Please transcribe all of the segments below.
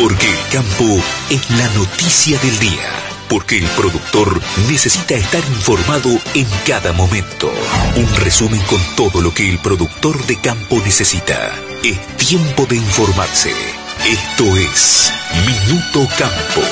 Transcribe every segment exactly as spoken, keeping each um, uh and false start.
Porque el campo es la noticia del día. Porque el productor necesita estar informado en cada momento. Un resumen con todo lo que el productor de campo necesita. Es tiempo de informarse. Esto es Minuto Campo.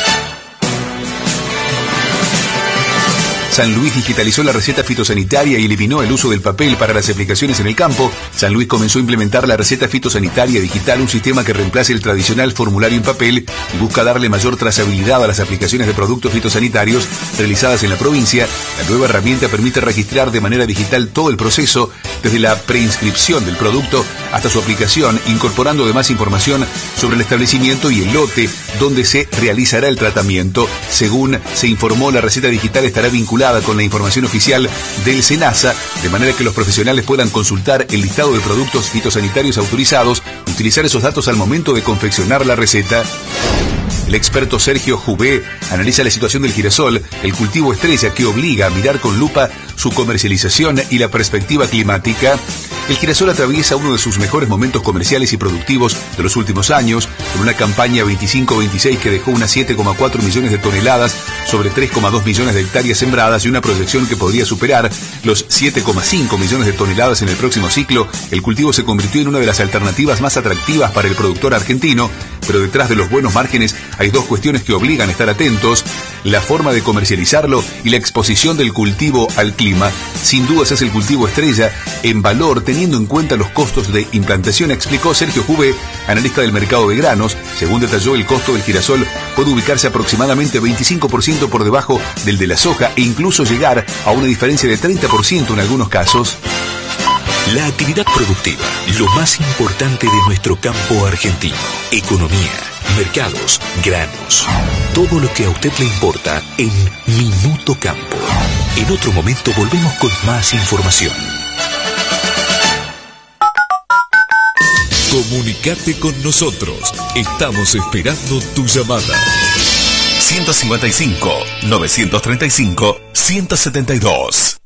San Luis digitalizó la receta fitosanitaria y eliminó el uso del papel para las aplicaciones en el campo. San Luis comenzó a implementar la receta fitosanitaria digital, un sistema que reemplace el tradicional formulario en papel y busca darle mayor trazabilidad a las aplicaciones de productos fitosanitarios realizadas en la provincia. La nueva herramienta permite registrar de manera digital todo el proceso, desde la preinscripción del producto hasta su aplicación, incorporando además información sobre el establecimiento y el lote donde se realizará el tratamiento. Según se informó, la receta digital estará vinculada con la información oficial del SENASA, de manera que los profesionales puedan consultar el listado de productos fitosanitarios autorizados y utilizar esos datos al momento de confeccionar la receta. El experto Sergio Jubé analiza la situación del girasol, el cultivo estrella que obliga a mirar con lupa su comercialización y la perspectiva climática. El girasol atraviesa uno de sus mejores momentos comerciales y productivos de los últimos años, con una campaña veinticinco veintiséis que dejó unas siete coma cuatro millones de toneladas sobre tres coma dos millones de hectáreas sembradas y una proyección que podría superar los siete coma cinco millones de toneladas en el próximo ciclo. El cultivo se convirtió en una de las alternativas más atractivas para el productor argentino, pero detrás de los buenos márgenes hay dos cuestiones que obligan a estar atentos: la forma de comercializarlo y la exposición del cultivo al clima. Sin dudas es el cultivo estrella en valor, teniendo en cuenta los costos de implantación, explicó Sergio Jubé, analista del mercado de granos. Según detalló, el costo del girasol puede ubicarse aproximadamente veinticinco por ciento por debajo del de la soja e incluso llegar a una diferencia de treinta por ciento en algunos casos. La actividad productiva, lo más importante de nuestro campo argentino. Economía, mercados, granos. Todo lo que a usted le importa en Minuto Campo. En otro momento volvemos con más información. Comunicate con nosotros. Estamos esperando tu llamada. ciento cincuenta y cinco, novecientos treinta y cinco, ciento setenta y dos.